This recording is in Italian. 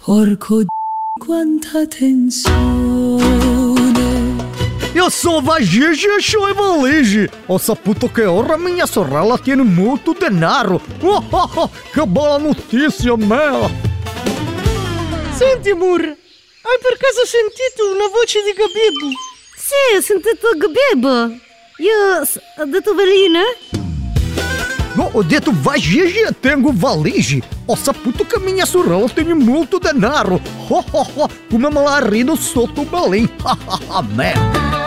Porco quanta tensione. Eu sou vagige e sou valigi. Ho saputo che ora minha sorella tiene molto denaro. Che bella notizia, mea! Senti, amor, hai per caso sentito una voce di Gabebo? Sì, ho sentito Gabebo. Ho detto Velina? No, ho detto vagige e tengo valigi. Ho saputo che minha sorella tiene molto denaro. Come me l'ha rido sotto Belém. Mea!